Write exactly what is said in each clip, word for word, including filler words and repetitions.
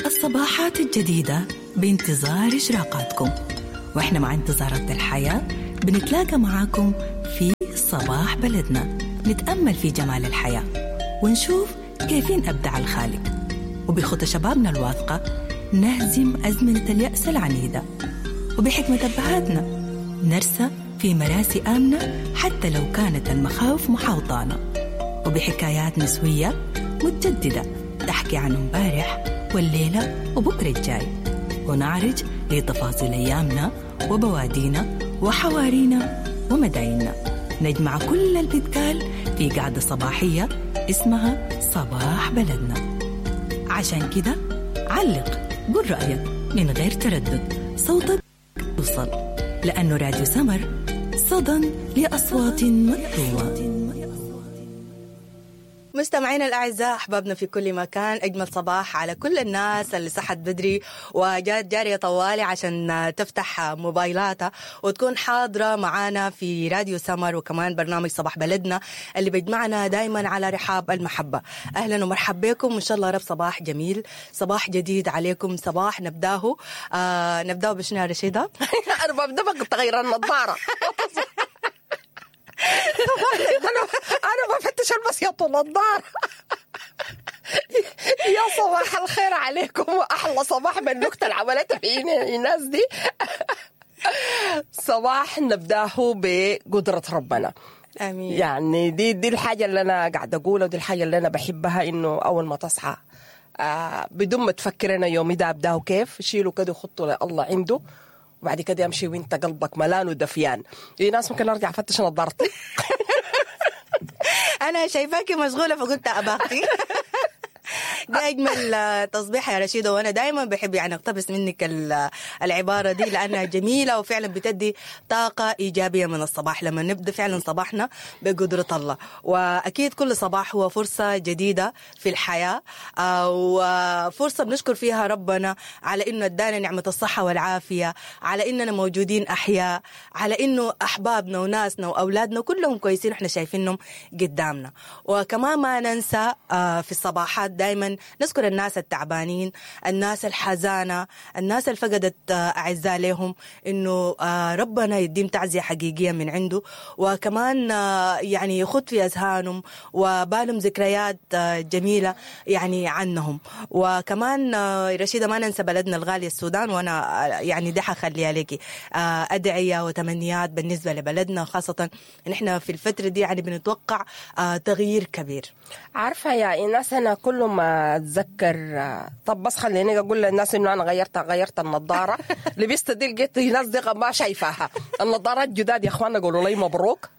الصباحات الجديدة بانتظار إشراقاتكم، وإحنا مع انتظارات الحياة بنتلاقى معاكم في صباح بلدنا، نتأمل في جمال الحياة ونشوف كيفين أبدع الخالق، وبخطى شبابنا الواثقة نهزم أزمنة اليأس العنيدة، وبحكمة أبهاتنا نرسى في مراسي آمنة حتى لو كانت المخاوف محاوطانا، وبحكايات نسوية متجددة تحكي عن امبارح والليلة وبكرة الجاي، ونعرج لتفاصيل أيامنا وبوادينا وحوارينا ومدايننا، نجمع كل اللي بيتقال في قعدة صباحية اسمها صباح بلدنا. عشان كده علق قل رأيك من غير تردد، صوتك يوصل، لأنه راديو سمر صدى لأصوات مكتومة. مستمعينا الأعزاء، أحبابنا في كل مكان، أجمل صباح على كل الناس اللي صحت بدري وجات جارية طوالي عشان تفتح موبايلاتها وتكون حاضرة معانا في راديو سمر وكمان برنامج صباح بلدنا اللي بيجمعنا دايما على رحاب المحبة. أهلا ومرحبا بكم، وإن شاء الله رب صباح جميل، صباح جديد عليكم، صباح نبداه آه نبداه بشنو يا رشيدة؟ أنا ببدأ بقى تغير النظارة. أنا بفتش البسيط والنظارة. يا صباح الخير عليكم، وأحلى صباح من النكتة اللي عملتها في الناس دي. صباح نبداه بقدرة ربنا. آمين. يعني دي دي الحاجة اللي أنا قاعدة أقولها، ودي الحاجة اللي أنا بحبها، إنه أول ما تصحى آه بدون ما تفكر أنا يومي ده أبداه كيف، شيله كده وخطه لله عنده، وبعد كده امشي وانت قلبك ملان ودفيان. في ناس ممكن ارجع افتش نظارتي. انا شايفاكي مشغوله فقلت اباختي. ده أجمل تصبيح يا رشيدة، وأنا دائما بحب يعني أقتبس منك العبارة دي لأنها جميلة وفعلا بتدي طاقة إيجابية من الصباح لما نبدأ فعلا صباحنا بقدرة الله. وأكيد كل صباح هو فرصة جديدة في الحياة، وفرصة بنشكر فيها ربنا على إنه ادانا نعمة الصحة والعافية، على إننا موجودين أحياء، على إنه أحبابنا وناسنا وأولادنا كلهم كويسين وإحنا شايفينهم قدامنا. وكمان ما ننسى في الصباحات دائما نذكر الناس التعبانين، الناس الحزانة، الناس اللي فقدت أعزاء لهم، إنه ربنا يديم تعزية حقيقية من عنده، وكمان يعني يخط في أذهانهم وبالهم ذكريات جميلة يعني عنهم. وكمان رشيدة ما ننسى بلدنا الغالي السودان، وأنا يعني ده حخليها لك أدعية وتمنيات بالنسبة لبلدنا، خاصة نحن في الفترة دي يعني بنتوقع تغيير كبير. عارفة يا إيناس، أنا كل ما أتذكر، طب بس خليني أقول للناس إنه أنا غيرت غيرت النظارة. لبست دي لقيت الناس دي ما شايفاها، النظارات جداد يا أخوانا، قولوا لي مبروك.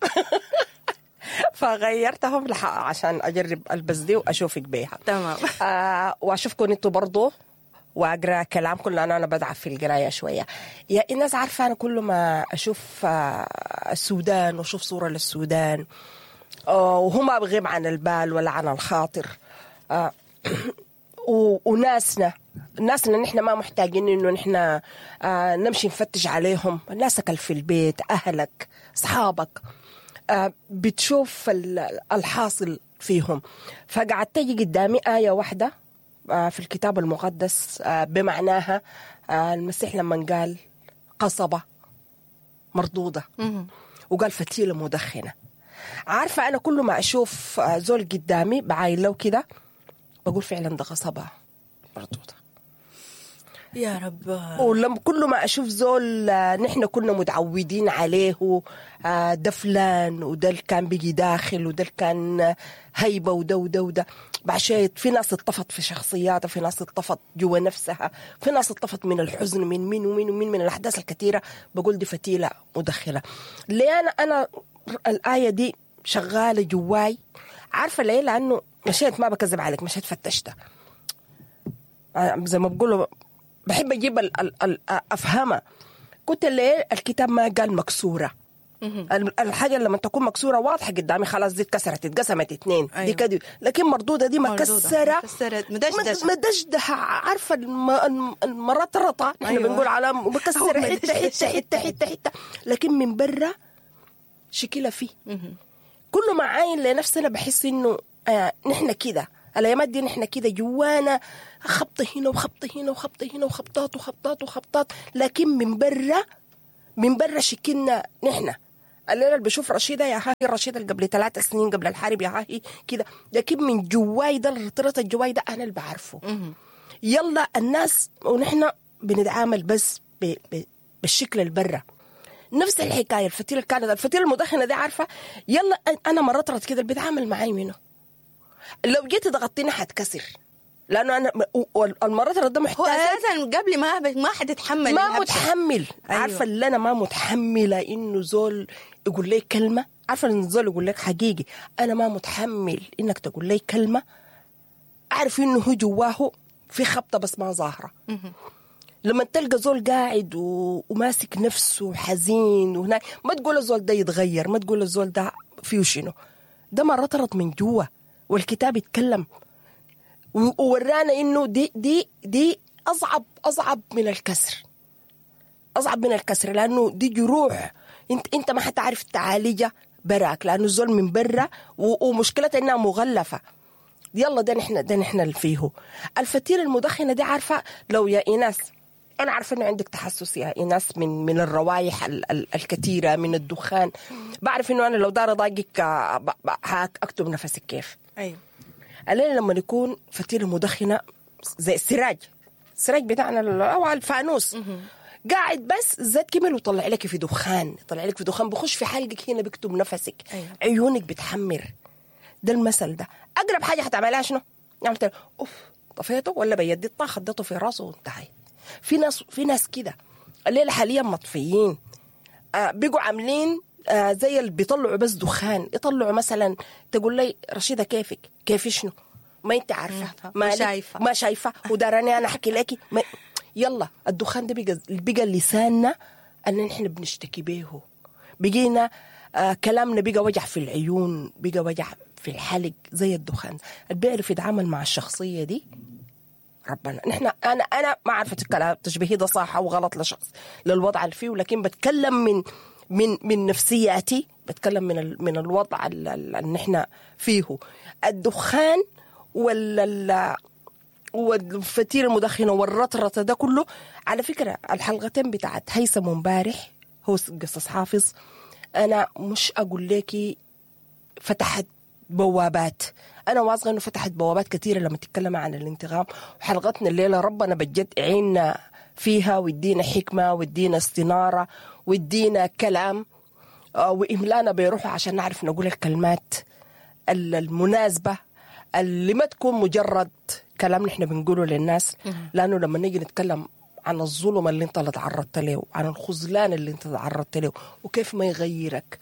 فغيرتهم عشان أجرب ألبس دي وأشوفك بيها. تمام. آه وأشوفكم أنتوا برضو وأقرأ كلامكم، لأن أنا بدعب في القراية شوية. يا الناس عارفة، أنا كل ما أشوف آه السودان وأشوف صورة للسودان وهما بغيب عن البال ولا عن الخاطر، آه وناسنا ناسنا نحن ما محتاجين إنه نحن آه نمشي نفتش عليهم، ناسك في البيت، أهلك، أصحابك، آه بتشوف الحاصل فيهم. فقعدت تجي قدامي آية واحدة آه في الكتاب المقدس آه بمعناها، آه المسيح لما قال قصبة مردودة وقال فتيلة مدخنة. عارفة أنا كل ما أشوف زول قدامي بعاين له كده بقول فعلا ده قصبة مردودة يا رب. ولما كل ما أشوف زول نحن كنا متعودين عليه، ده فلان وده كان بيجي داخل وده كان هيبة وده وده وده، بعشان في ناس اتطفت في شخصياتها، في ناس اتطفت جوا نفسها، في ناس اتطفت من الحزن، من مين ومين ومين من الأحداث الكثيرة، بقول دي فتيلة مدخلة. ليه أنا أنا الآية دي شغالة جواي؟ عارفة ليه؟ لأنه مشيت، ما بكذب عليك، مشيت فتشتها زي ما بقولوا، بحب أجيب ال ال ال أفهمها. كنت ليه الكتاب ما قال مكسورة؟ الحاجة لما تكون مكسورة واضحة قدامي، خلاص دي اتكسرت، اتقسمت اتنين. أيوة. دي كده. لكن مردودة دي مكسرة، مدشدها. عارفة المرات الرطة احنا أيوة. بنقول على مكسرة حتة حتة حتة حتة حتة، لكن من برا شكلها فيه. كل ما عاين لنفسنا بحس إنه آه نحن كده الايامات دي نحن كده جوانا خبطه هنا وخبطه هنا وخبطه هنا وخبطات وخبطات وخبطات، لكن من برا من برا شكلنا نحن. الليله اللي بشوف رشيده يا هاي رشيده اللي قبل ثلاث سنين قبل الحرب يا هاي كده، لكن من جواي ده الرطرة الجواي ده انا اللي بعرفه. يلا الناس ونحن بنتعامل بس ب... ب... بالشكل البرا. نفس الحكايه الفتيله كانت الفتيله المدخنه دي عارفه، يلا انا مرات رت كده بتعامل معي منه، لو جيت ضغطتني حتكسر، لانه انا المرات الرد محتاج هو اساسا قبل ما ما حتتحمل ما متحمل. أيوة. عارفه اللي انا ما متحمله انه زول يقول لي كلمه، عارفه ان زول يقول لك حقيقي انا ما متحمل انك تقول لي كلمه، اعرف انه هو جواه في خبطه بس ما ظاهره. لما تلقى زول قاعد و... وماسك نفسه حزين وهناك، ما تقول الزول ده يتغير، ما تقول الزول ده فيه شنو، ده مرة طرت من جوا. والكتاب يتكلم وورانا انه دي دي دي اصعب اصعب من الكسر، اصعب من الكسر، لانه دي جروح انت انت ما حتعرف تعالجها براك، لانه الزول من برا و... ومشكلتها انها مغلفه. يلا ده نحن ده نحن اللي فيه. الفتيله المدخنه دي عارفه، لو يا ايناس أنا عارفة إنه عندك تحسس يا إيناس من من الروائح ال ال الكثيرة من الدخان، بعرف إنه أنا لو دار أضايقك أكتب نفسك كيف. أيوة. الليلة لما يكون فتيلة مدخنة زي السراج، السراج بتاعنا أو الفانوس قاعد بس زيت كمل وطلع لك في دخان، طلع لك في دخان بخش في حلقك هنا بيكتب نفسك. أيوة. عيونك بتحمر. ده المثل ده. أقرب حاجة حتعملها شنو؟ عملت أوف طفيته ولا بيدي الطاقة خدته في راسه وانتهي. في ناس في ناس كده الليله حاليا مطفيين، آه بيجوا عاملين آه زي اللي بيطلعوا بس دخان، يطلعوا مثلا تقول لي رشيده كيفك كيف شنو ما انت عارفه ما شايفه ما شايفه وداراني انا احكي لك ما... يلا الدخان ده بقى بقى لساننا ان نحن بنشتكي به، بقينا آه كلامنا بقى وجع في العيون، بقى وجع في الحلق زي الدخان. اللي بيعرف يتعامل مع الشخصيه دي ربنا. نحن انا انا ما عارفه الكلام تشبيهي ده صح او غلط لشخص للوضع اللي فيه، ولكن بتكلم من من من نفسياتي، بتكلم من ال من الوضع اللي نحن فيه. الدخان ولا والفتيل المدخنه والرطرطه ده كله، على فكره الحلقتين بتاعت هيثم امبارح هو قصص حافظ، انا مش اقول لك فتحت بوابات، أنا واثقة إنه فتحت بوابات كثيرة لما تتكلم عن الانتقام. وحلقتنا الليلة ربنا بجد عيننا فيها ويدينا حكمة ويدينا استنارة ويدينا كلام وإملانا بيروحوا عشان نعرف نقول الكلمات المناسبة اللي ما تكون مجرد كلام نحن بنقوله للناس. لأنه لما نيجي نتكلم عن الظلم اللي انت اللي تعرضت له، عن الخذلان اللي انت تعرضت له، وكيف ما يغيرك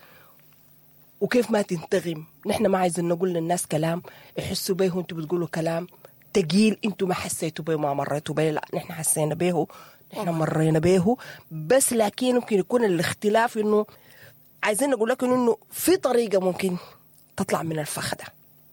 وكيف ما تنتغم، نحن ما عايزين نقول للناس كلام يحسوا به وانتوا بتقولوا كلام تقيل انتوا ما حسيتوا به وما مريتوا به. لا نحن حسينا به، نحن مرينا به، بس لكن ممكن يكون الاختلاف انه عايزين نقول لكم انه في طريقة ممكن تطلع من الفخ ده.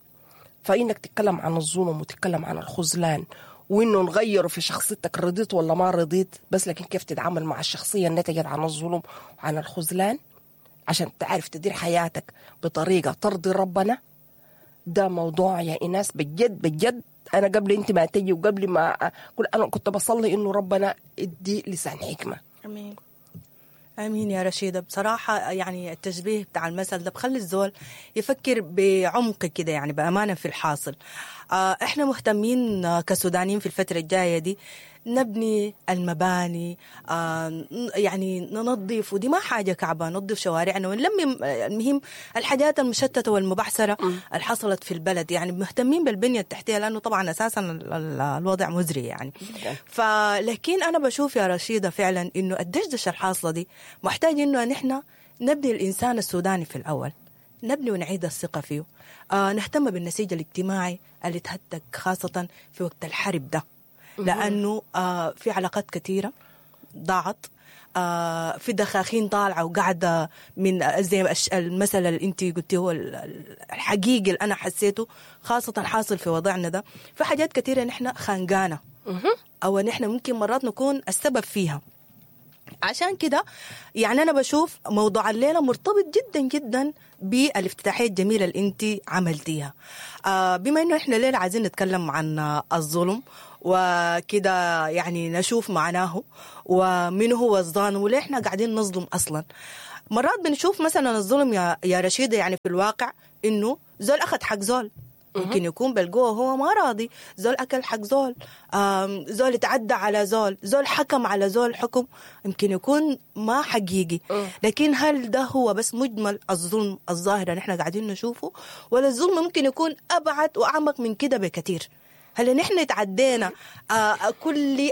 فإنك تتكلم عن الظلم وتتكلم عن الخذلان وإنه نغيره في شخصيتك رضيت ولا ما رضيت، بس لكن كيف تتعامل مع الشخصية الناتجة عن الظلم وعن الخذلان عشان تعرف تدير حياتك بطريقة ترضي ربنا. ده موضوع يا إناس بجد بجد. أنا قبل أنت ما تجي وقبل ما أقول أنا كنت بصلي إنه ربنا يدي لسان حكمة. أمين امين يا رشيده. بصراحه يعني التشبيه بتاع المثل ده بخلي الزول يفكر بعمق كده، يعني بامانه في الحاصل. آه احنا مهتمين آه كسودانيين في الفتره الجايه دي نبني المباني، آه يعني ننظف، ودي ما حاجه كعبه، ننظف شوارعنا ونلمم المهم الحاجات المشتته والمبعثره اللي حصلت في البلد. يعني مهتمين بالبنيه التحتيه لانه طبعا اساسا الوضع مزري يعني. فلكن انا بشوف يا رشيده فعلا انه الدشدشه الحاصله دي محتاج انه نحن نبني الانسان السوداني في الاول، نبني ونعيد الثقه فيه، آه نهتم بالنسيج الاجتماعي اللي تهتك خاصه في وقت الحرب ده، لأنه آه في علاقات كثيرة ضاعت، آه في دخاخين طالعة وقاعدة من زي المثل اللي انت قلتيه هو الحقيقي اللي أنا حسيته خاصة حاصل في وضعنا ده. في حاجات كثيرة نحن خانقانا أو نحن ممكن مرات نكون السبب فيها. عشان كده يعني أنا بشوف موضوع الليلة مرتبط جدا جدا بالافتتاحية الجميلة اللي انت عملتيها. آه بما انه احنا الليلة عايزين نتكلم عن آه الظلم وكده، يعني نشوف معناه ومن هو الظالم وليه احنا قاعدين نظلم اصلا. مرات بنشوف مثلا الظلم يا يا رشيدة يعني في الواقع انه زول اخذ حق زول، ممكن يكون بالقوة هو ما راضي، زول أكل حق زول، زول اتعدى على زول، زول حكم على زول حكم يمكن يكون ما حقيقي. لكن هل ده هو بس مجمل الظلم الظاهر اللي احنا قاعدين نشوفه، ولا الظلم ممكن يكون أبعد وأعمق من كده بكثير؟ هل نحن تعدينا كل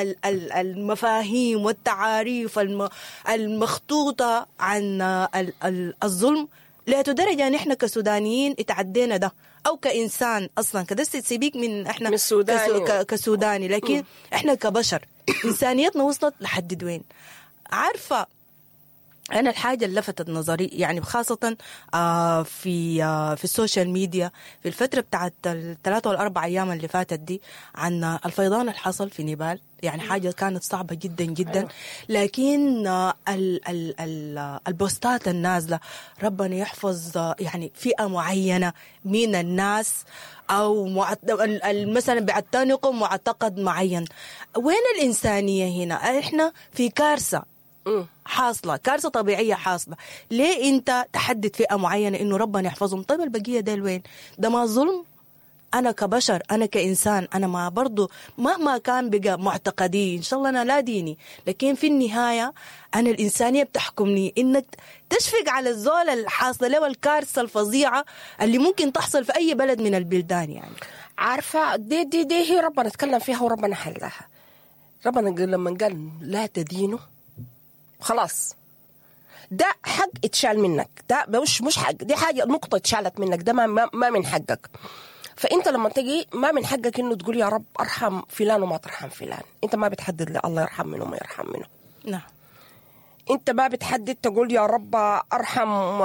المفاهيم والتعاريف المخطوطة عن الظلم لدرجة نحن كسودانيين اتعدينا ده، او كانسان اصلا كدست تسيبيك من احنا سوداني. كسوداني، لكن احنا كبشر انسانيتنا وصلت لحد وين؟ عارفه أنا الحاجة اللي لفتت نظري يعني خاصة آه في آه في السوشيال ميديا في الفترة بتاعت الثلاثة والأربع أيام اللي فاتت دي عن الفيضان اللي حصل في نيبال، يعني حاجة كانت صعبة جدا جدا. لكن آه ال ال ال البوستات النازلة ربنا يحفظ آه يعني فئة معينة من الناس أو مثلا بيعتنقوا معتقد معين. وين الإنسانية هنا؟ إحنا في كارثة حاصلة، كارثة طبيعية حاصلة. ليه انت تحدد فئة معينة انه ربنا يحفظهم؟ طيب البقية ده وين؟ ده ما ظلم؟ انا كبشر، انا كإنسان، انا ما برضو مهما كان بقى معتقدي ان شاء الله انا لا ديني، لكن في النهاية انا الانسانية بتحكمني انك تشفق على الزول الحاصلة له الكارثة الفظيعة اللي ممكن تحصل في اي بلد من البلدان. يعني عارفة دي دي دي هي ربنا اتكلم فيها وربنا حلها. ربنا لما قال لا تدينه خلاص ده حق اتشال منك، ده مش مش حق، دي حاجه نقطه اتشالت منك، ده ما, ما من حقك. فانت لما تجي ما من حقك انه تقول يا رب ارحم فلان وما ترحم فلان. انت ما بتحدد لي الله يرحم منه وما يرحم منه. نعم. انت ما بتحدد تقول يا رب ارحم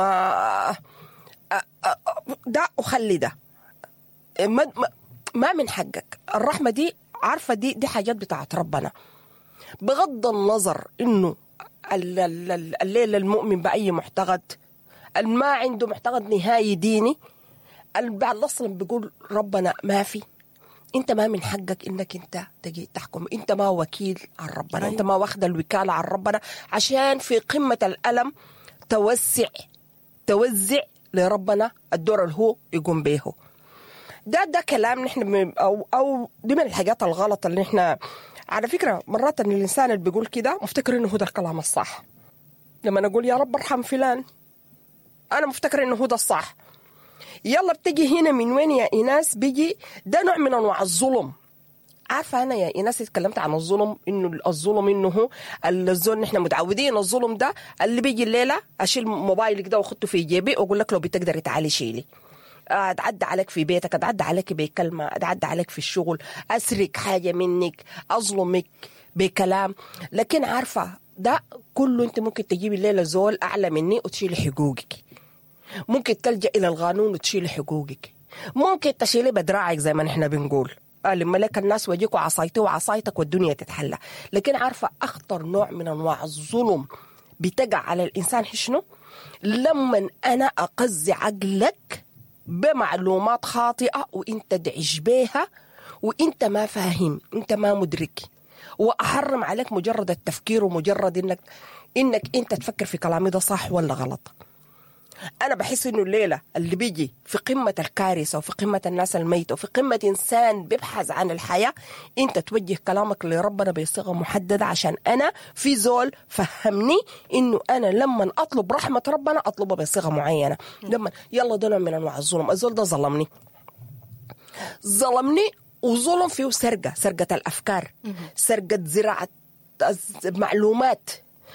ده وخلي ده، ما, ما من حقك. الرحمه دي عارفه دي دي حاجات بتاعت ربنا، بغض النظر انه الليلة المؤمن بأي معتقد ما عنده معتقد نهائي ديني، البعض أصلا بيقول ربنا ما في. انت ما من حقك انك انت تجي تحكم، انت ما وكيل عن ربنا، انت ما واخد الوكالة عن ربنا عشان في قمة الألم توسع توزع لربنا الدور اللي هو يقوم به. ده ده كلام نحن او او دي من الحاجات الغلط اللي نحن على فكرة مرات ان الانسان اللي بيقول كده مفتكر انه هو ده الكلام الصح. لما نقول يا رب ارحم فلان انا مفتكر انه هو ده الصح. يلا بتجي هنا من وين يا ايناس؟ بيجي ده نوع من انواع الظلم. عارفه انا يا ايناس اتكلمت عن الظلم، انه الظلم انه هو الظلم نحن متعودين الظلم ده اللي بيجي الليله اشيل موبايلك ده واخده في جيبي واقول لك لو بتقدري تعالي شيلي، اتعدى عليك في بيتك، اتعدى عليك بكلمه، اتعدى عليك في الشغل، اسرق حاجه منك، اظلمك بكلام. لكن عارفه ده كله انت ممكن تجيبي الليله زول اعلى مني وتشيلي حقوقك، ممكن تلجأ الى القانون وتشيلي حقوقك، ممكن تشيلي بدراعك زي ما نحن بنقول لما لك الناس وجيك وعصايتي وعصايتك والدنيا تتحلى. لكن عارفه اخطر نوع من انواع الظلم بتقع على الانسان شنو؟ لما انا اقزي عقلك بمعلومات خاطئة وانت دعش بيها وانت ما فاهم، انت ما مدرك، واحرم عليك مجرد التفكير ومجرد انك انك انت تفكر في كلامي ده صح ولا غلط. انا بحس انه الليلة اللي بيجي في قمة الكارثة وفي قمة الناس الميتة وفي قمة انسان بيبحث عن الحياة، انت توجه كلامك لربنا بصيغة محددة عشان انا في زول فهمني انه انا لما اطلب رحمة ربنا اطلبها بصيغة معينة. لما يلا ده نوع من انواع الظلم، الزول ده ظلمني ظلمني وظلم فيه سرقة، سرقة الافكار، سرقة زراعة معلومات،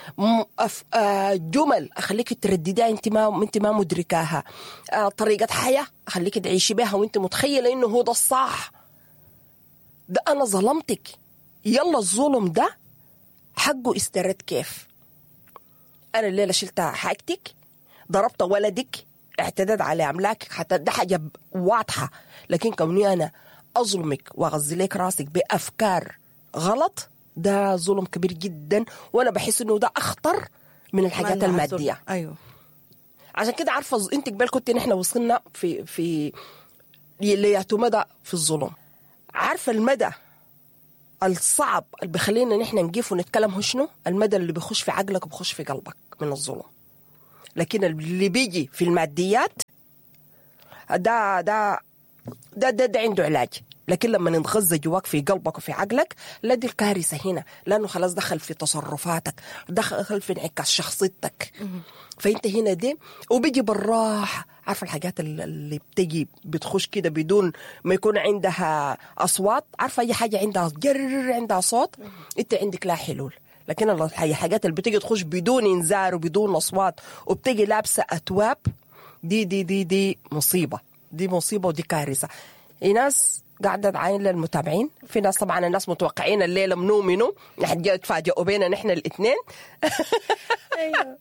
جمل اخليك ترددها انت ما انت ما مدركاها، طريقه حياه اخليك تعيشي بها وانت متخيله انه هو ده الصح. ده انا ظلمتك. يلا الظلم ده حقه استرد كيف؟ انا الليله شلت حاجتك، ضربت ولدك، اعتدت على املاكك، حتى ده حاجه واضحه. لكن كوني انا اظلمك واغزي لك راسك بافكار غلط، ده ظلم كبير جدا، وانا بحس انه ده اخطر من الحاجات الماديه. ايوه عشان كده عارفه انت قبل كنت نحن وصلنا في في لياتو مدى في الظلم. عارفه المدى الصعب اللي بيخلينا نحن نقف ونتكلم هو شنو؟ المدى اللي بيخش في عقلك وبيخش في قلبك من الظلم. لكن اللي بيجي في الماديات ده ده ده ده, ده عنده علاج. لكن لما نتغذى جواك في قلبك وفي عقلك، لا دي الكارثه هنا، لانه خلاص دخل في تصرفاتك، دخل في انعكاس شخصيتك. فانت هنا دي وبيجي بالراحه. عارفه الحاجات اللي بتجي بتخش كده بدون ما يكون عندها اصوات. عارفه اي حاجه عندها جر عندها صوت، انت عندك لا حلول. لكن الحاجات اللي بتجي تخش بدون انذار وبدون اصوات وبتجي لابسه اتواب، دي دي دي دي مصيبه، دي مصيبه ودي كارثه. ناس قاعدة تعاين للمتابعين، في ناس طبعا الناس متوقعين الليلة منو منو نحن جاي تفاجئوا بينا نحن الاثنين. ايوه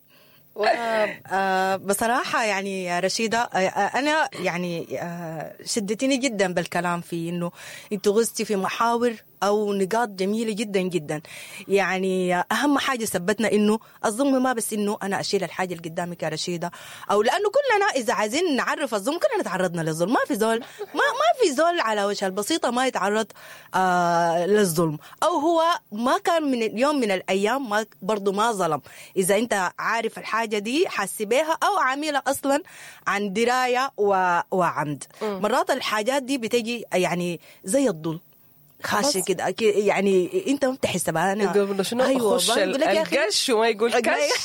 بصراحة يعني يا رشيدة، أنا يعني شدتني جدا بالكلام في إنه أنتوا غزتي في محاور أو نقاط جميلة جدا جدا. يعني أهم حاجة ثبتنا إنه الظلم ما بس إنه أنا أشيل الحاجة اللي قدامك يا رشيدة، أو لأنه كلنا إذا عايزين نعرف الظلم كلنا تعرضنا للظلم. ما في زول ما ما في زول على وجه البسيطة ما يتعرض آه للظلم، أو هو ما كان من يوم من الأيام ما برضو ما ظلم. إذا أنت عارف الحاجة دي حاسي بيها أو عاملة أصلا عن دراية وعمد. مرات الحاجات دي بتجي يعني زي الظلم خاشة كده يعني انت ما بتحس بها. انا يقول شنو اخش القش وما يقول كش.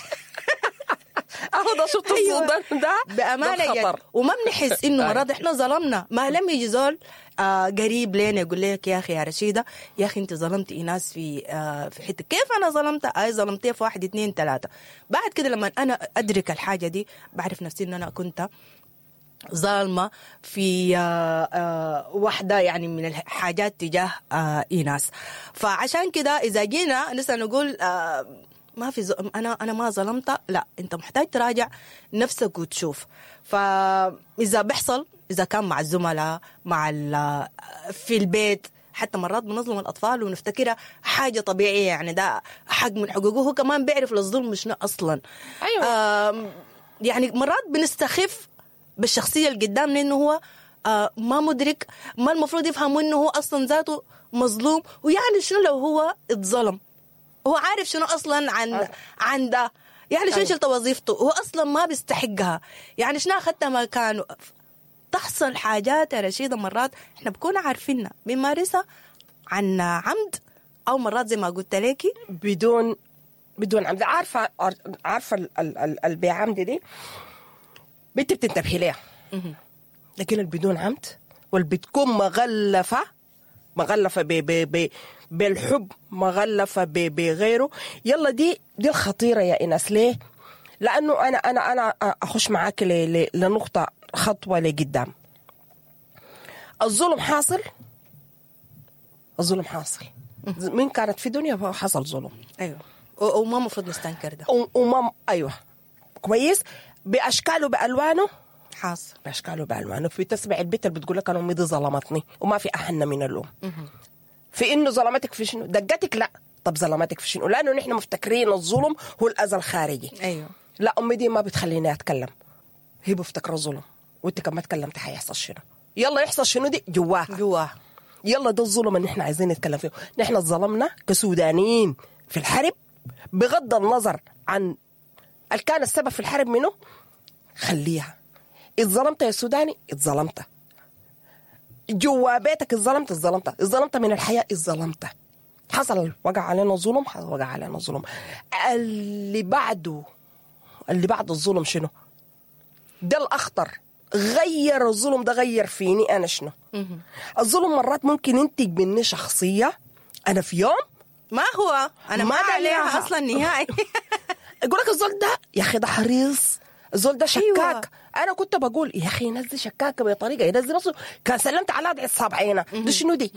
اهو ده شفت الصدام ده بامانه يعني. وما بنحس انه مرات احنا ظلمنا. ما لم يجي زول آه قريب لنا يقول لك يا اخي يا رشيده يا اخي انت ظلمتي ناس في آه في حته. كيف انا ظلمتها؟ اي ظلمتها في واحد اثنين ثلاثه. بعد كده لما انا ادرك الحاجه دي بعرف نفسي ان انا كنت ظالمة في آه آه واحدة يعني من الحاجات تجاه آه إيناس. فعشان كده إذا جينا نسأل نقول آه ما في ز... أنا أنا ما ظلمت، لا أنت محتاج تراجع نفسك وتشوف. فإذا بيحصل إذا كان مع الزملاء مع في البيت، حتى مرات بنظلم الأطفال ونفتكرها حاجة طبيعية يعني ده حق من حقوقه. هو كمان بيعرف للظلم شنو أصلا. أيوة. آه يعني مرات بنستخف بالشخصية اللي قدامنا إنه هو آه ما مدرك، ما المفروض يفهم إنه هو أصلا ذاته مظلوم. ويعني شنو لو هو اتظلم؟ هو عارف شنو أصلا عن آه. عن ده يعني شنو شلت وظيفته، هو أصلا ما بيستحقها. يعني شنو أخذت مكانه. تحصل حاجات يا رشيدة مرات إحنا بكون عارفينها بنمارسها عن عمد، أو مرات زي ما قلت لكي بدون بدون عمد. عارفة عارفة البعمد دي بنت بتنتبهي ليها، لكن البدون عمد والبتكون مغلفة مغلفة ب ب ب بالحب، مغلفة ب بغيره. يلا دي دي الخطيرة يا إيناس. ليه؟ لأنه أنا أنا أنا أخش معاك لنقطة خطوة لقدام. الظلم حاصل، الظلم حاصل. من كانت في دنيا حصل ظلم. أيوه، وما مفروض نستنكر ده. وما أيوه كويس بأشكاله بألوانه حاصل، بأشكاله بألوانه. في تسمع البيت اللي بتقول لك أنا أمي دي ظلمتني، وما في أحن من الأم. في إنه ظلمتك في شنو؟ دقتك؟ لا. طب ظلمتك في شنو؟ لأنه نحن مفتكرين الظلم هو الأذى الخارجي. أيوه. لا، أمي دي ما بتخليني أتكلم، هي بفتكر الظلم. وأنت كم ما تكلمت حيحصل شنو؟ يلا يحصل شنو دي جواها جواها. يلا ده الظلم اللي نحن عايزين نتكلم فيه. نحن ظلمنا كسودانيين في الحرب بغض النظر عن اللي كان السبب في الحرب منه. خليها. اتظلمت يا سوداني، اتظلمت جوا بيتك، اتظلمت اتظلمت اتظلمت من الحياة، اتظلمت. حصل وقع علينا ظلم، وقع علينا ظلم. اللي بعده اللي بعد الظلم شنو؟ ده الأخطر. غير الظلم ده، غير فيني أنا شنو؟ الظلم مرات ممكن ينتج مني شخصية أنا في يوم ما هو أنا ما عليها أصلا نهائي. يقول لك الزول ده يا أخي ده حريص، الزول ده شكاك. أيوة. أنا كنت بقول يا أخي نزل شكاكة بطريقة ينزل نفسه كان سلمت على أدعي الصابعين ده شنو دي؟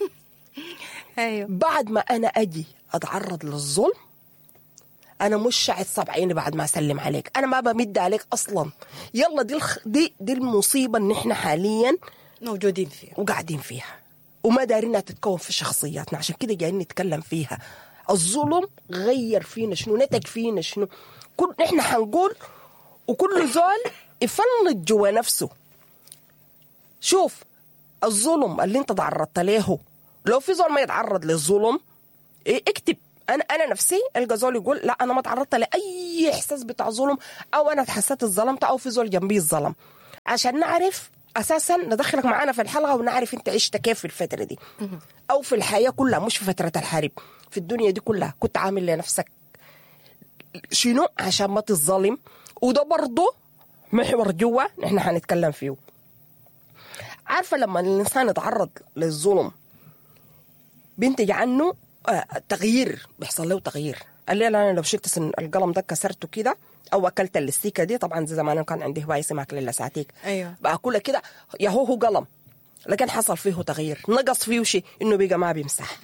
أيوة. بعد ما أنا أجي أتعرض للظلم أنا مش شعت صابعيني بعد ما أسلم عليك، أنا ما بمد عليك أصلا. يلا دي الخ... دي دي المصيبة اللي إحنا حاليا موجودين فيها وقاعدين فيها وما دارينها تتكون في شخصياتنا. عشان كده جايين نتكلم فيها. الظلم غير فينا شنو، نتج فينا شنو. كل نحن حنقول وكل زول يفلت جوا نفسه. شوف الظلم اللي انت تعرضت له، لو في زول ما يتعرض للظلم إيه اكتب. انا انا نفسي القى زول يقول لا انا ما تعرضت لاي احساس بتاع ظلم، او انا حسيت الظلمت، او في زول جنبي الظلم، عشان نعرف اساسا ندخلك معانا في الحلقه ونعرف انت عشت كيف في الفتره دي او في الحياه كلها، مش في فتره الحرب، في الدنيا دي كلها كنت عامل لنفسك شنو عشان ما تتظلم. وده برضه محور جوا نحن حنتكلم فيه. عارفه لما الانسان يتعرض للظلم بينتج عنه آه تغيير، بيحصل له تغيير. الليله انا لو شلت سن القلم ده كسرته كده او اكلت الاستيكه دي، طبعا زي زمان كان عندي هوايه اسمها اكل اللساتيك، ايوه باكلها كده يا هو هو قلم، لكن حصل فيه تغيير، نقص فيه شيء انه بقى ما بيمسح،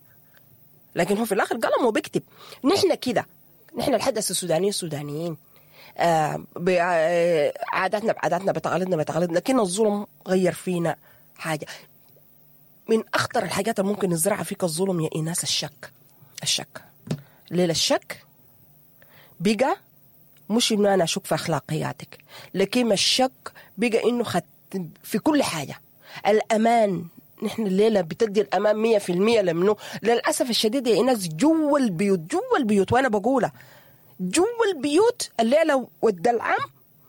لكن هو في الاخر قلم وبيكتب. نحن كده، نحن الحدث السودانيين السودانيين آه عاداتنا بعاداتنا بتقاليدنا بتقاليدنا، لكن الظلم غير فينا حاجه. من اخطر الحاجات اللي ممكن نزرعها فيك الظلم يا ايناس الشك. الشك ليلة الشك بقى مش انه انا اشك في اخلاقياتك، لكن الشك بقى انه خد في كل حاجه. الامان، نحن الليله بتدي الامان مية في المية لمنه؟ للاسف الشديد يا ايناس جوا البيوت، جوا البيوت، وانا بقولها جوا البيوت الليله ود العم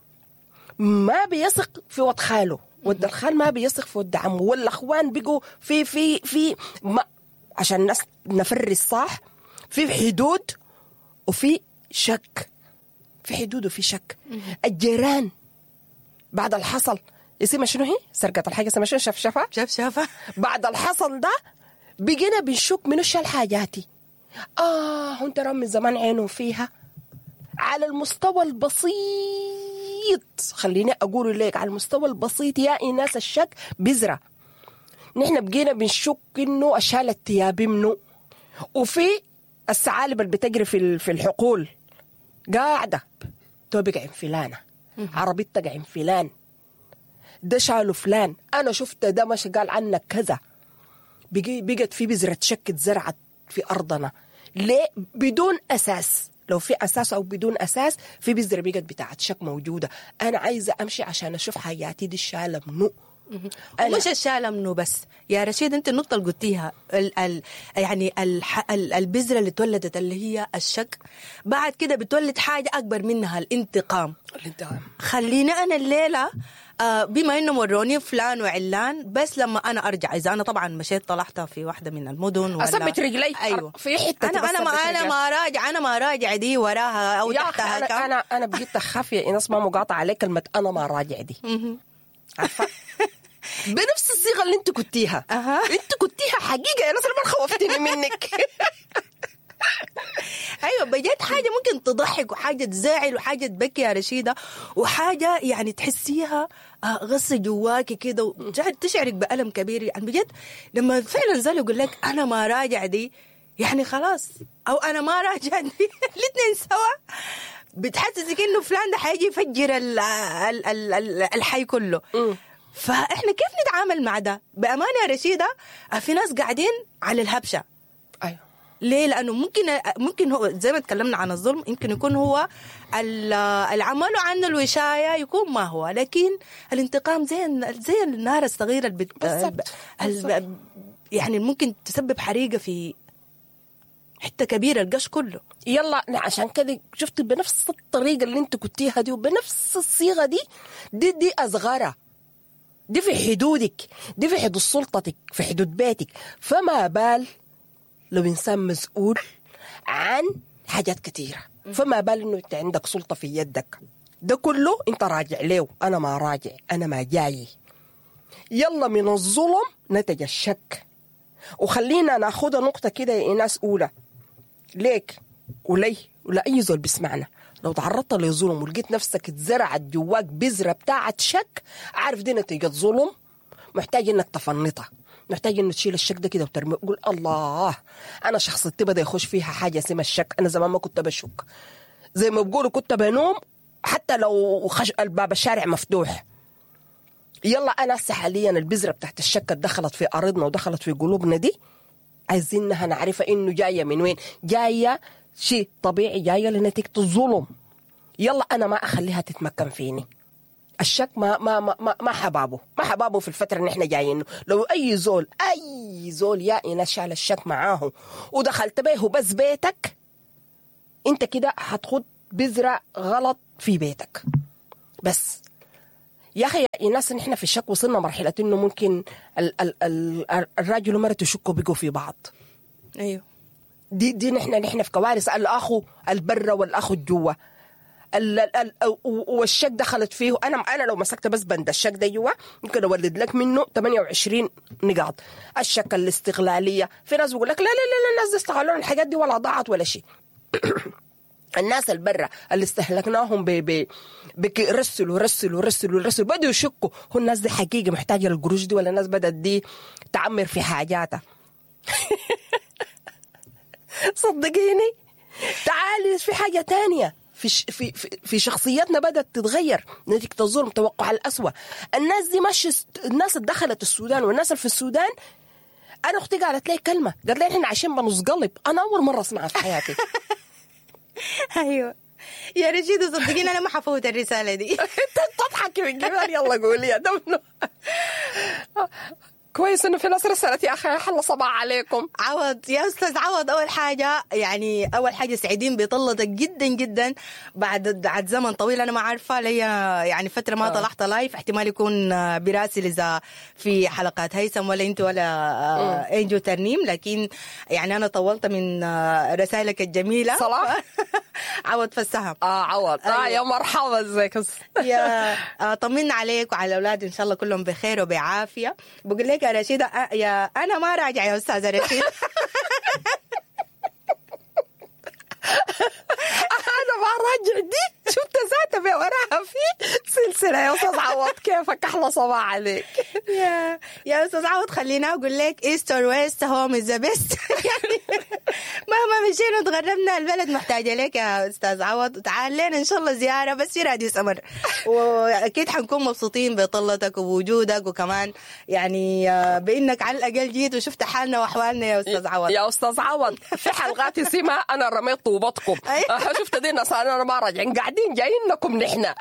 ما بيثق في ود خاله، ود الخال ما بيثق في ود عمه، والاخوان بقوا في في في ما عشان الناس نفرس صح، في حدود وفي شك، في حدود وفي شك. الجيران بعد الحصل اسمها شنو هي؟ سرقة الحاجة اسمها شنو؟ شفشفة؟ شفشفة. بعد الحصل ده بقينا بنشك منو شال حاجاتي. آه هو انت من زمان عينه فيها. على المستوى البسيط، خليني أقول لك على المستوى البسيط يا إيناس الشك بذرة. نحن بقينا بنشك إنه أشال الثياب منه، وفي الثعالب اللي بتجري في في الحقول قاعدة توبق عين فلانة، عربيتك عين فلان، ده شالوا فلان، أنا شفت ده مش قال عنك كذا. بقي بقت في بذرة شك اتزرعت في أرضنا. ليه؟ بدون أساس. لو في أساس أو بدون أساس في بذرة بقت بتاعت شك موجودة. أنا عايزة أمشي عشان أشوف حياتي دي الشالة منو. مش الشالة منه بس يا رشيد، انت النقطة اللي قلتيها ال ال يعني الح ال البذرة اللي تولدت اللي هي الشك، بعد كده بتولد حاجة أكبر منها، الانتقام. الانتقام. خلينا أنا الليلة آه بما إنه مروني فلان وعلان، بس لما أنا أرجع، إذا أنا طبعا مشيت طلعت في واحدة من المدن ولا أثبت رجلي أيوة في حتة، أنا أنا ما أنا ما راجع أنا ما راجع دي وراها أو تحتها. أنا, أنا أنا بقيت خافية إيناس ما مقاطعة عليك كلمة أنا ما راجع دي. عارفة بنفس الصيغة اللي انت كنتيها. أها. انت كنتيها حقيقة يا ناس، ما خوفتني منك. ايوه بجد حاجه ممكن تضحك وحاجه تزعل وحاجه تبكي يا رشيده، وحاجه يعني تحسيها غصه جواكي كده وتشعرك بألم كبير. يعني بجد لما فعلا زول يقول لك انا ما راجع دي، يعني خلاص، او انا ما راجع دي الاثنين سوا بتحسسك انه فلان ده حيجي يفجر ال ال ال الحي كله. م. فاحنا كيف نتعامل مع ده بامانه يا رشيده؟ في ناس قاعدين على الهبشه. ايوه ليه؟ لانه ممكن ممكن هو زي ما تكلمنا عن الظلم، يمكن يكون هو العمل عن الوشايه يكون ما هو، لكن الانتقام زي زي النار الصغيره اللي بت... يعني ممكن تسبب حريقه في حته كبيره القش كله. يلا عشان كده شفت بنفس الطريقه اللي انت كنتيها دي وبنفس الصيغه دي دي دي اصغرها، دي في حدودك، دي في حدود سلطتك، في حدود بيتك. فما بال لو إنسان مسؤول عن حاجات كتيرة، فما بال إنه أنت عندك سلطة في يدك، ده كله أنت راجع له. أنا ما راجع، أنا ما جاي. يلا من الظلم نتج الشك. وخلينا ناخدها نقطة كده يا إيناس أولى ليك ولي ولأي زول بسمعنا. لو تعرضت لظلم ولقيت نفسك اتزرعت جواك بذرة بتاعت شك، عارف دي نتيجة ظلم، محتاج إنك تفنطها، محتاج إنه تشيل الشك ده كده وترميه وتقول الله أنا شخصيتي بدأ يخش فيها حاجة اسمها الشك. أنا زمان ما كنت بشك، زي ما بقولوا كنت بنوم حتى لو خش الباب الشارع مفتوح، يلا أنا هسه حاليا البذرة بتاعت الشك دخلت في أرضنا ودخلت في قلوبنا دي، عايزينها نعرفها إنه جاية من وين. جاية شيء طبيعي، جاية لنتيجة الظلم. يلا أنا ما أخليها تتمكن فيني. الشك ما ما ما ما حبابه ما حبابه في الفترة اللي احنا جايين. لو أي زول أي زول يا إنا شال الشك معاه ودخلت به بس بيتك، أنت كده هتخد بذرة غلط في بيتك. بس يا أخي يا ناس، نحن في الشك وصلنا مرحلة إنه ممكن ال ال ال الراجل ومرته يشكوا بقوا في بعض. أيوه، دي دي نحن نحن في كوارث. الأخو البرة والأخو الجوا، والشك دخلت فيه. انا انا لو مسكت بس بند الشك ده جوا ممكن اولد لك منه ثمانية وعشرين نقاط. الشك الاستغلاليه، في ناس بيقول لك لا لا لا الناس استغلوا الحاجات دي ولا ضاعت ولا شيء. الناس البرة اللي استهلكناهم ب بيرسلوا رسلوا رسلوا رسلوا بدوا يشكوا هو الناس دي حقيقه محتاجه للقروش دي ولا الناس بدات دي تعمر في حاجاتها. صدقيني تعالي في حاجه تانية. في في في شخصياتنا بدأت تتغير نتيجة الظلم، توقع الأسوأ. الناس دي مش الناس اللي دخلت السودان والناس اللي في السودان. أنا أختي قالت لي كلمة، قالت لي إحنا عايشين بنص قلب. أنا أول مرة أسمعها في حياتي. أيوة يا رشيد، صدقيني أنا ما حفوت الرسالة دي. تضحكي من جمال. يلا قولي يا دمنو. كويس انه في ناس رسلت يا اخي حلا صباح عليكم. عوض يا استاذ عوض، اول حاجه يعني اول حاجه سعيدين بطلتك جدا جدا بعد بعد زمن طويل. انا ما عارفه لي يعني فتره ما طلعت لايف، احتمال يكون براسل اذا في حلقات هيثم ولا انت ولا انجو ترنيم، لكن يعني انا طولت من رسائلك الجميله. صلاح عوض فالسهم. اه عوض. اه يا مرحبا، ازيك يا طمنا عليك وعلى الاولاد، ان شاء الله كلهم بخير وبعافيه. بقول لك يا رشيدة، يا أنا ما راجع يا أستاذة رشيد. أنا ما راجع دي، شفت ذاتها وراها في سلسلة. يا أستاذ عوض كيفك؟ أحلى صباح عليك. يا يا أستاذ عوض، خلينا أقول لك إيست أور ويست هوم إز ذا بيست. مهما مشينا وتغربنا البلد محتاجة لك يا أستاذ عوض. تعال لنا إن شاء الله زيارة بس في راديو سمر، وأكيد حنكون مبسوطين بطلتك وبوجودك، وكمان يعني بإنك على الأقل جيت وشفت حالنا وأحوالنا يا أستاذ عوض. يا أستاذ عوض في حلقات اسمها أنا رميت طوبتكم. شفت دي ناس أنا ما راجعين قاعدين جايينكم نحن.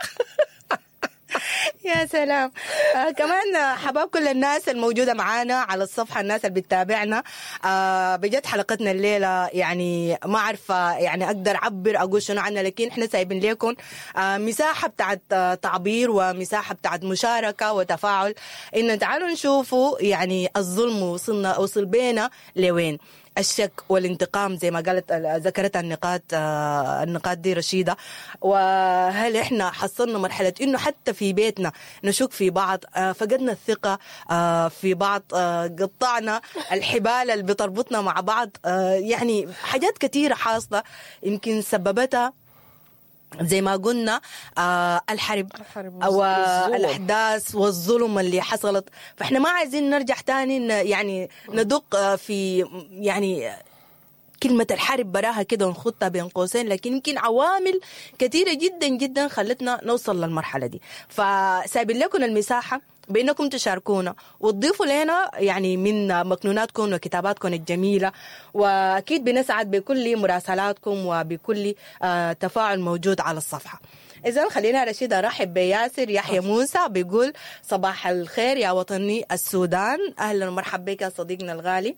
يا سلام. آه كمان حباب كل الناس الموجودة معانا على الصفحة، الناس اللي بتتابعنا. آه بجد حلقتنا الليلة يعني ما عارفة يعني أقدر أعبر أقول شنو عنها، لكن إحنا سايبين لكم آه مساحة بتاعت آه تعبير ومساحة بتاعت مشاركة وتفاعل، إن تعالوا نشوفوا يعني الظلم وصلنا وصل بينا لوين. الشك والانتقام زي ما قالت ذكرت النقاط آه النقاط دي رشيدة. وهل احنا حصلنا مرحلة انه حتى في بيتنا نشك في بعض، آه فقدنا الثقة آه في بعض، آه قطعنا الحبال اللي بتربطنا مع بعض، آه يعني حاجات كثيرة حاصلة يمكن سببتها زي ما قلنا آه الحرب أو الأحداث والظلم اللي حصلت. فإحنا ما عايزين نرجع تاني يعني ندق في يعني كلمة الحرب براها كده ونخطها بين قوسين، لكن يمكن عوامل كثيرة جدا جدا خلتنا نوصل للمرحلة دي. فسايبين لكم المساحة بأنكم تشاركونا وتضيفوا لنا يعني من مكنوناتكم وكتاباتكم الجميلة، وأكيد بنسعد بكل مراسلاتكم وبكل آه تفاعل موجود على الصفحة. إذن خلينا رشيد أرحب بياسر يحيى موسى، بيقول صباح الخير يا وطني السودان، أهلا ومرحبا بك يا صديقنا الغالي.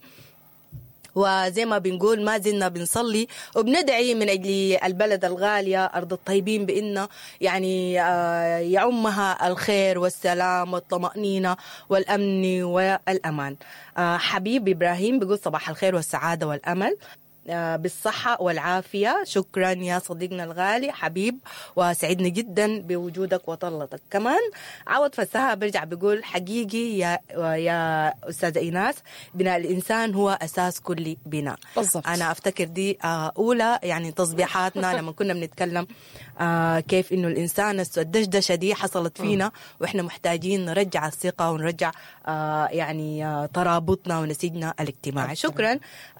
وزي ما بنقول ما زلنا بنصلي وبندعي من أجل البلد الغالية أرض الطيبين بأنه يعني يعمها الخير والسلام والطمأنينة والأمن والأمان. حبيب إبراهيم بيقول صباح الخير والسعادة والأمل بالصحة والعافية. شكرا يا صديقنا الغالي حبيب، وسعدنا جدا بوجودك وطلتك. كمان عوض فساها برجع بيقول حقيقي يا يا أستاذة إيناس، بناء الإنسان هو أساس كل بناء. بالضبط. أنا أفتكر دي أولى يعني تصبيحاتنا لما كنا بنتكلم كيف إنه الإنسان الدشدشة دي حصلت فينا وإحنا محتاجين نرجع الثقة ونرجع يعني ترابطنا ونسيجنا الاجتماعي. شكرا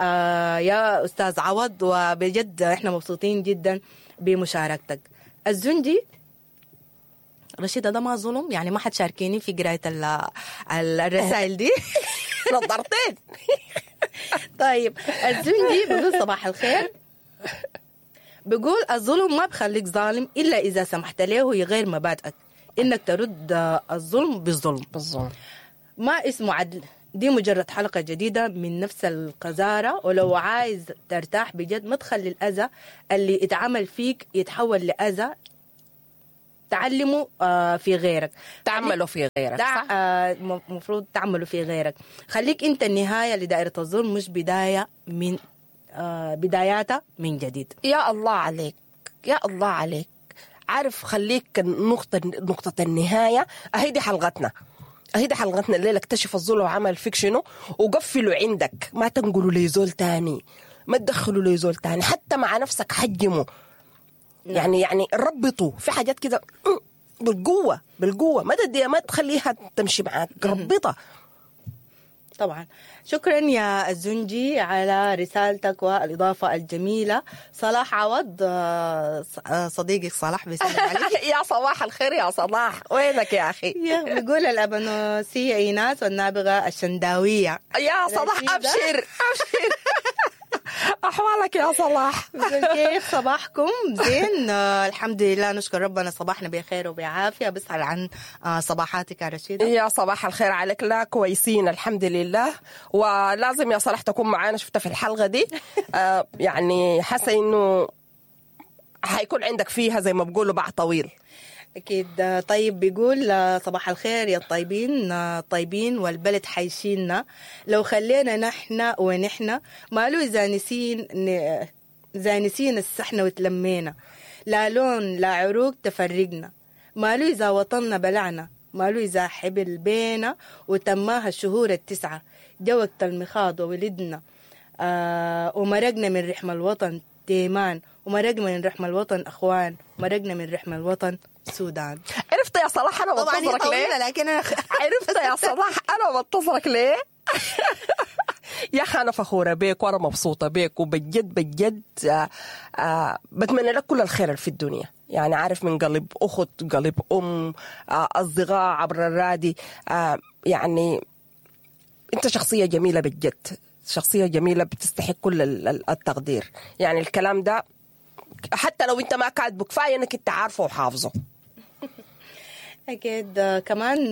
يا أستاذ عوض، وبجد إحنا مبسوطين جدا بمشاركتك. الزنجي رشيدة ده ما ظلم؟ يعني ما حتشاركيني في قراية الرسائل دي؟ نظرتين. طيب الزنجي بيقول صباح الخير، بيقول الظلم ما بخليك ظالم إلا إذا سمحت له يغير مبادئك، إنك ترد الظلم بالظلم. بالظلم ما اسمه عدل، دي مجرد حلقة جديدة من نفس القذارة. ولو عايز ترتاح بجد ما تخلي الأذى اللي اتعمل فيك يتحول لأذى تعلمه في غيرك، تعمله في غيرك. صح؟ مفروض تعمله في غيرك. خليك انت النهاية لدائرة الظلم، مش بداية من بداياتها من جديد. يا الله عليك، يا الله عليك. عارف، خليك نقطة نقطة النهاية. أهيدي حلقتنا أهيدي حلقتنا الليلة. اكتشف الظلم وعمل فيك شنو وقفلوا عندك. ما تنقلوا لزول تاني، ما تدخلوا لزول تاني، حتى مع نفسك حجموا. يعني يعني ربطوا في حاجات كده بالقوة بالقوة، ما تدي ما تخليها تمشي معاك، ربطها. طبعا شكرا يا الزنجي على رسالتك والإضافة الجميلة. صلاح عوض صديقك صلاح بيسلم عليك. يا صباح الخير يا صلاح، وينك يا أخي؟ بيقول الأبنوسية إيناس والنابغة الشنداوية. يا صلاح أبشر أبشر. أحوالك يا صلاح؟ كيف صباحكم؟ زين آه الحمد لله، نشكر ربنا صباحنا بخير وبعافية. بسأل عن آه صباحاتك يا رشيدة. يا صباح الخير عليك. لا كويسين الحمد لله، ولازم يا صلاح تكون معانا. شفتها في الحلقة دي آه يعني حاسة إنه حيكون عندك فيها زي ما بقولوا باع طويل. أكيد. طيب بيقول صباح الخير يا الطيبين طيبين والبلد حيشيلنا لو خلينا نحن ونحن، مالو إذا نسين إذا نسينا السحنا وتلمينا، لا لون لا عروق تفرقنا، مالو إذا وطننا بلعنا، مالو إذا حبل بينا وتماها الشهور التسعة، جوقت المخاض وولدنا آه ومرقنا من رحم الوطن تيمان، ومرقنا من رحم الوطن أخوان، مرقنا من رحم الوطن السودان. عرفت يا صلاح أنا بنتظرك ليه؟ لكن أنا عرفت يا صلاح أنا بنتظرك ليه؟ يا أخي أنا فخورة بيك وأنا مبسوطة بيك، وبجد بجد آه آه بتمنى لك كل الخير في الدنيا. يعني عارف، من قلب أخت، قلب أم، آه أصدقاء عبر الرادي. آه يعني أنت شخصية جميلة بجد، شخصية جميلة بتستحق كل التقدير. يعني الكلام ده حتى لو أنت ما كاتبه كفاية أنك أنت عارفه وحافظه. أكيد. كمان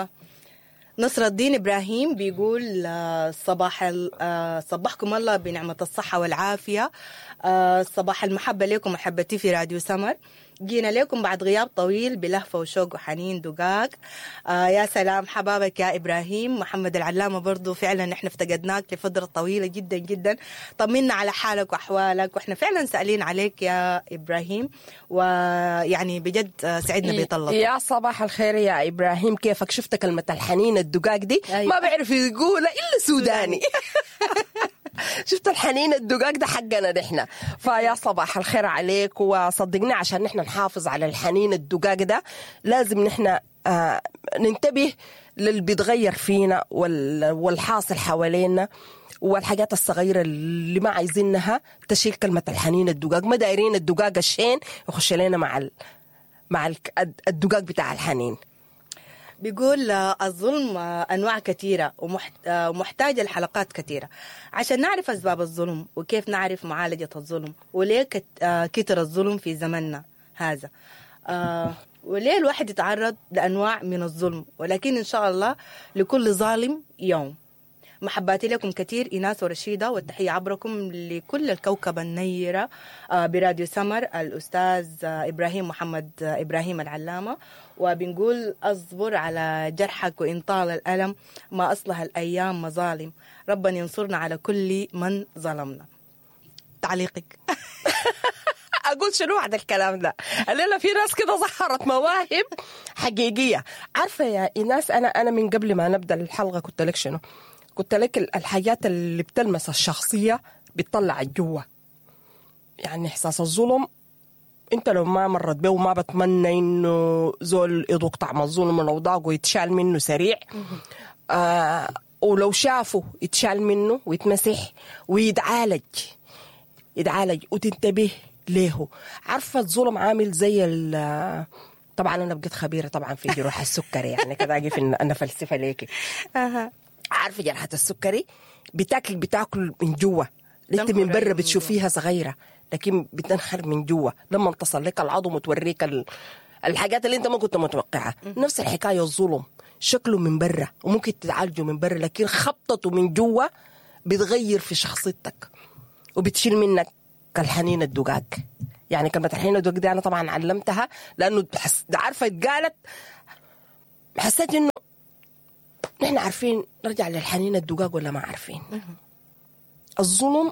نصر الدين إبراهيم بيقول صباح صباحكم الله بنعمة الصحة والعافية، صباح المحبة لكم محبتي في راديو سمر، جينا لكم بعد غياب طويل بلهفة وشوق وحنين دقاق. آه يا سلام حبابك يا إبراهيم. محمد العلامة برضو فعلا احنا افتقدناك لفترة طويلة جدا جدا، طمنا على حالك وأحوالك، واحنا فعلا سألين عليك يا إبراهيم، ويعني بجد سعدنا بيطلق. يا صباح الخير يا إبراهيم، كيفك؟ شفت كلمة الحنين الدقاق دي؟ أيوة. ما بعرف يقولها إلا سوداني. شفت الحنين الدقاق ده حقنا نحن. فيا صباح الخير عليك، وصدقني عشان نحن نحافظ على الحنين الدقاق ده لازم نحن آه ننتبه للي بيتغير فينا والحاصل حوالينا، والحاجات الصغيرة اللي ما عايزينها تشيل كلمة الحنين الدقاق. ما دايرين الدقاق الشين يخش لنا مع ال... مع الدقاق بتاع الحنين. بيقول الظلم أنواع كثيرة ومحتاجة لحلقات كثيرة عشان نعرف أسباب الظلم وكيف نعرف معالجة الظلم، وليه كتر الظلم في زمننا هذا، وليه الواحد يتعرض لأنواع من الظلم. ولكن إن شاء الله لكل ظالم يوم. محباتي لكم كثير إيناس ورشيدة، والتحية عبركم لكل الكوكب النيرة براديو سمر الأستاذ إبراهيم محمد إبراهيم العلامة. وبنقول أصبر على جرحك وإن طال الألم، ما أصلها الأيام مظالم، ربنا ينصرنا على كل من ظلمنا. تعليقك؟ أقول شنو بعد الكلام ده؟ الليلة في ناس كده ظهرت مواهب حقيقية. عارفة يا إيناس، أنا أنا من قبل ما نبدأ الحلقة كنت لك شنو؟ قلت لك الحاجات اللي بتلمس الشخصية بتطلع الجوة. يعني إحساس الظلم أنت لو ما مرت به وما بتمنى إنه زول يذوق طعم الظلم ولو ضاقه يتشال منه سريع، آه ولو شافه يتشال منه ويتمسح ويتعالج يتعالج وتنتبه له. عارفة الظلم عامل زي طبعا أنا بقيت خبيرة طبعا في جروح السكري، يعني كده أجي في أنا فلسفة ليكي. أها. عارفة جرحة السكري بتاكل بتاكل من جوا، انت من برا بتشوفيها صغيرة لكن بتنخر من جوا لما تصل لك العظم وتوريك ال... الحاجات اللي انت ما كنت متوقعها. نفس الحكاية الظلم، شكله من برا وممكن تتعالجه من برا، لكن خبطته من جوا بتغير في شخصيتك وبتشيل منك الحنين الدقاق. يعني كلمة الحنين الدقاق دي أنا طبعا علمتها لأنه بحس... عارفة اتقالت حسيت إنه نحن عارفين نرجع للحنين الدقاق ولا ما عارفين. الظلم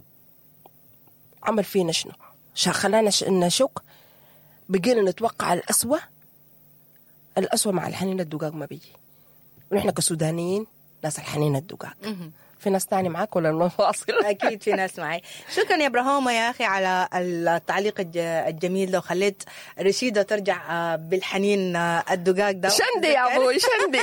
عمل فينا شنو؟ خلانا نشك، بقينا نتوقع الأسوأ. الأسوأ مع الحنين الدقاق ما بيجي، ونحن كسودانيين ناس الحنين الدقاق. في ناس تاني معاك ولا المفاصل؟ أكيد في ناس معي. شكرا يا إبراهيم يا أخي على التعليق الجميل ده، وخليت رشيدة ترجع بالحنين الدقاق ده. شندي يا أبوي شندي.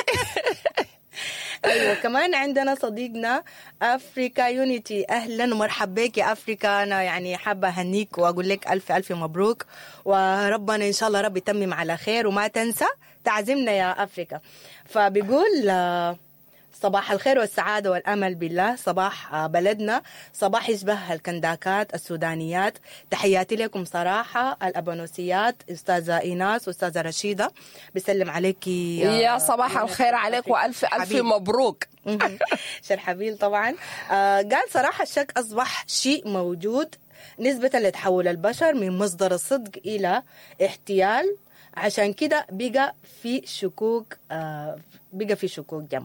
ايوه كمان عندنا صديقنا افريكا يونيتي، اهلا ومرحبا بك يا افريكا. انا يعني حابه اهنيك واقول لك الف الف مبروك، وربنا ان شاء الله رب يتمم على خير، وما تنسى تعزمنا يا افريكا. فبيقول صباح الخير والسعادة والأمل بالله، صباح بلدنا، صباح يشبه الكنداكات السودانيات. تحياتي لكم صراحة الأبانوسيات، أستاذة إيناس وأستاذة رشيدة، بسلم عليك يا, يا صباح الخير عليك وألف ألف مبروك. شرحبيل طبعا. آه قال صراحة الشك أصبح شيء موجود نسبة لتحول البشر من مصدر الصدق إلى احتيال، عشان كده بقى في شكوك آه بقى في شكوك جم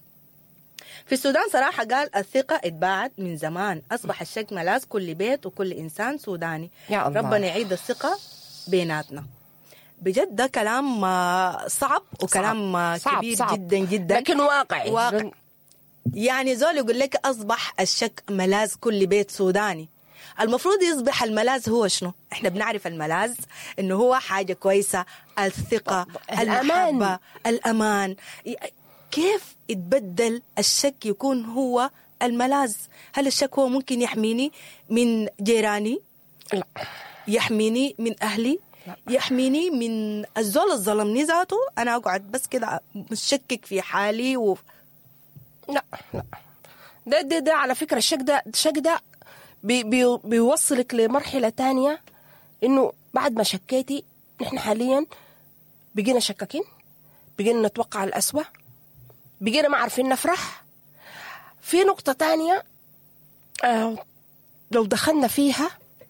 في السودان. صراحة قال الثقة اتباعت من زمان، أصبح الشك ملاذ كل بيت وكل إنسان سوداني. يا الله. ربنا يعيد الثقة بيناتنا. بجد ده كلام صعب وكلام صعب. كبير صعب. جدا جدا، لكن واقعي. واقع. يعني زول يقول لك أصبح الشك ملاذ كل بيت سوداني. المفروض يصبح الملاذ هو شنو؟ احنا بنعرف الملاذ انه هو حاجة كويسة، الثقة، الأمان. المحبة، الأمان. كيف يتبدل الشك يكون هو الملاذ؟ هل الشك هو ممكن يحميني من جيراني؟ لا. يحميني من أهلي؟ لا. يحميني من الزول الظلمني ذاته؟ أنا أقعد بس كده مشكك في حالي و... لا لا ده ده ده على فكرة الشك ده الشك ده بي بي بيوصلك لمرحلة تانية، إنه بعد ما شكيتي نحن حاليا بقينا شكاكين، بقينا نتوقع الأسوأ، بقينا ما عارفين نفرح. في نقطة تانية آه لو دخلنا فيها،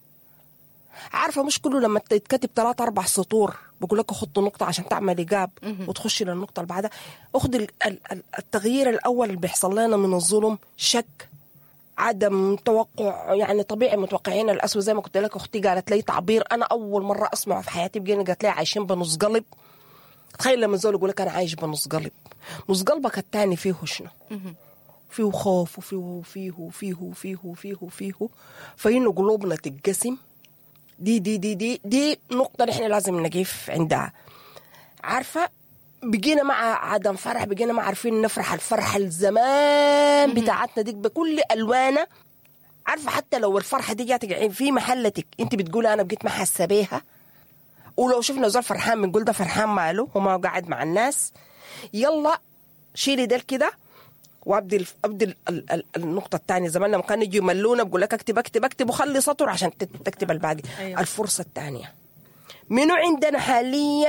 عارفة مش كله لما تتكتب ثلاثة أربع سطور بقول لك خط نقطة عشان تعمل إيجاب وتخشي للنقطة اللي بعدها. أخذ التغيير الأول اللي بيحصل لنا من الظلم، شك، عدم توقع. يعني طبيعي متوقعين الأسوأ. زي ما قلت لك أختي قالت لي تعبير أنا أول مرة أسمعه في حياتي، بقينا قالت لي عايشين بنص قلب. تخيل لما الزول يقول لك أنا عايش بنص قلب، نص قلبك التاني فيه شنو؟ فيه خوف وفيه وفيه وفيه وفيه وفيه وفيه، فإنه قلوبنا تتقسم. دي دي دي دي دي نقطة نحن لازم نقف عندها. عارفة بقينا مع عدم فرح، بقينا ما عارفين نفرح الفرحة الزمان بتاعتنا دي بكل ألوانها. عارفة حتى لو الفرحة دي جاتك في محلتك انت بتقولي أنا بقيت ما حاسة بيها، ولو شفنا زول فرحان بنقول ده فرحان ماله وما قاعد مع الناس. يلا شيلي ده كده وابدي ابدي النقطه الثانيه. زمان لما كانوا يجوا يملونا بقول لك اكتب اكتب اكتب وخلي سطر عشان تكتب الباقي. أيوة. الفرصه الثانيه منو عندنا حاليا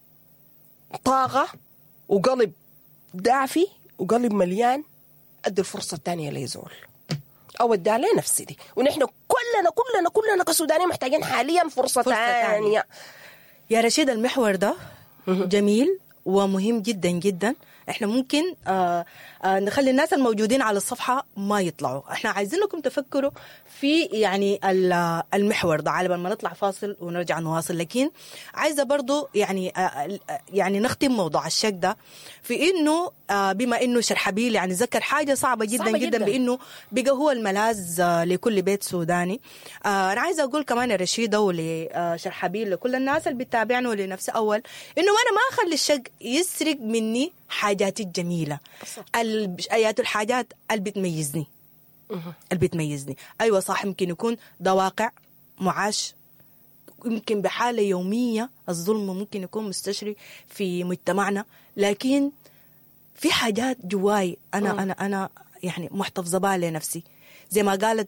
طاقه وقلب دافي وقلب مليان، ادي الفرصه الثانيه ليزول او اديها لنفسي دي. ونحن كلنا كلنا كلنا كسودانيين محتاجين حاليا فرصه ثانيه. يا رشيد المحور ده جميل ومهم جدا جدا. احنا ممكن آه آه نخلي الناس الموجودين على الصفحة ما يطلعوا. احنا عايزينكم تفكروا في يعني المحور ده على بال ما نطلع فاصل ونرجع نواصل. لكن عايزة برضو يعني آه يعني نختم موضوع الشك ده في انه آه بما انه شرحبيل يعني ذكر حاجة صعبة جدا صعبة جدا, جدا بانه بقى هو الملاذ آه لكل بيت سوداني. آه انا عايزة اقول كمان يا رشيدة ولشرحبيل لكل الناس اللي بتتابعنا ولنفسي اول انه انا ما اخلي الشك يسرق مني حاجاتي الجميلة، الآيات الحاجات اللي بتميزني اللي بتميزني. أيوة صح، ممكن يكون ده واقع معاش يمكن بحالة يومية. الظلم ممكن يكون مستشري في مجتمعنا، لكن في حاجات جواي أنا م. أنا أنا يعني محتفظة بها لنفسي. زي ما قالت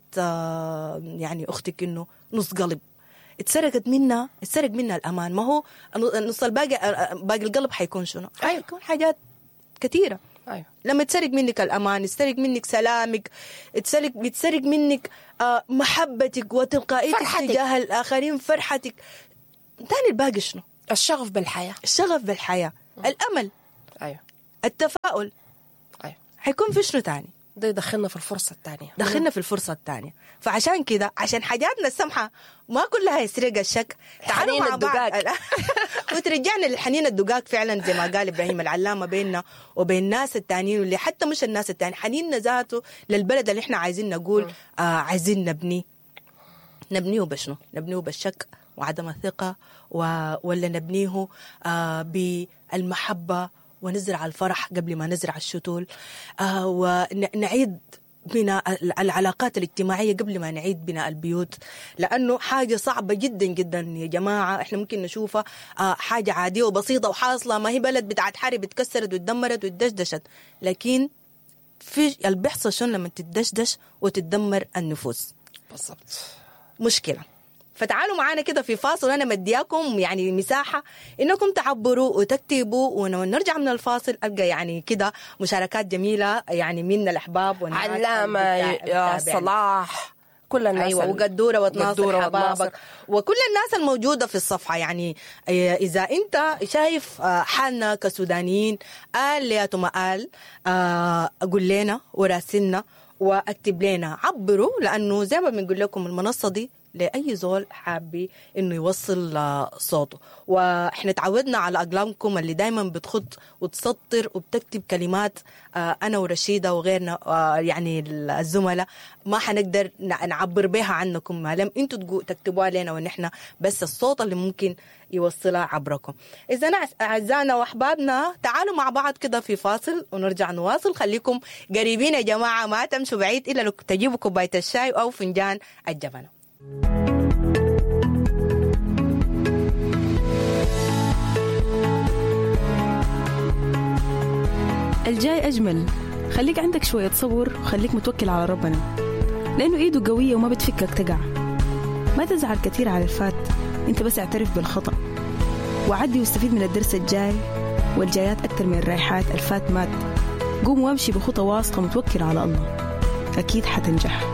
يعني أختك إنه نص قلب اتسرقت منا، اتسرق منا الأمان. ما هو نص الباقي باقي القلب حيكون شنو؟ حيكون حاجات كثيرة. أيوة. لما تسرق منك الأمان، يتسرق منك سلامك، يتسرق يتسرق منك محبتك وتلقائيتك تجاه الآخرين، فرحتك، تاني الباقي شنو؟ الشغف بالحياة، الشغف بالحياة، م. الأمل، أيوة. التفاؤل، أيوة. حيكون في شنو تاني؟ ده يدخلنا في الفرصة الثانية، دخلنا في الفرصة الثانية. فعشان كده عشان حاجاتنا السمحة ما كلها يسرق الشك، تعالوا مع بعض وترجعنا للحنين الدقاق فعلا زي ما قال إبراهيم العلامة بيننا وبين الناس التانيين، واللي حتى مش الناس التانيين، حنيننا ذاته للبلد اللي احنا عايزين نقول آه عايزين نبني نبنيه بشنو؟ نبنيه بالشك وعدم الثقة، ولا نبنيه آه بالمحبة ونزرع الفرح قبل ما نزرع الشتول، آه ونعيد بناء العلاقات الاجتماعية قبل ما نعيد بناء البيوت، لأنه حاجة صعبة جدا جدا يا جماعة. احنا ممكن نشوفها آه حاجة عادية وبسيطة وحاصلة، ما هي بلد بتاعت حرب اتكسرت واتدمرت واتدشدشت، لكن في اللي بيحصل شنو لما تتدشدش وتتدمر النفوس؟ بالضبط مشكلة. فتعالوا معانا كده في فاصل، وأنا مدياكم يعني مساحة إنكم تعبروا وتكتبوا، ونرجع من الفاصل ألقى يعني كده مشاركات جميلة يعني من الأحباب والناس. علامة يا صلاح، كل الناس، أيوة، وقدورة وتناصر حبابك وكل الناس الموجودة في الصفحة. يعني إذا أنت شايف حالنا كسودانيين قال لي ما قال أقول لنا وراسلنا واكتب لنا، عبروا، لأنه زي ما بنقول لكم المنصة دي لأي زول حابي إنه يوصل صوته. وإحنا تعودنا على أقلامكم اللي دايما بتخط وتسطر وبتكتب كلمات أنا ورشيدة وغيرنا يعني الزملاء ما حنقدر نعبر بها عنكم ما لم أنتوا تكتبوها لنا، ونحن بس الصوت اللي ممكن يوصلها عبركم. إذا أعزائنا وأحبابنا تعالوا مع بعض كده في فاصل ونرجع نواصل. خليكم قريبين يا جماعة، ما تمشوا بعيد إلا لو تجيبوا كوباية الشاي أو فنجان الجبنة. الجاي أجمل. خليك عندك شوية صبر وخليك متوكل على ربنا، لأنه إيده قوية وما بتفكك تقع. ما تزعل كثير على الفات، أنت بس اعترف بالخطأ وعدي واستفيد من الدرس الجاي، والجايات أكتر من الرايحات. الفات مات، قوم وامشي بخطى واثقة متوكل على الله، أكيد حتنجح.